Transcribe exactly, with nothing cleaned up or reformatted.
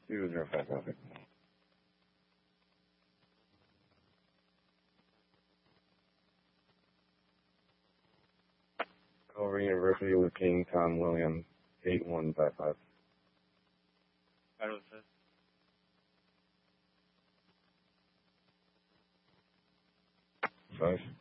Two zero five traffic. Culver University looking Tom William eight one five five. Right with this. Five.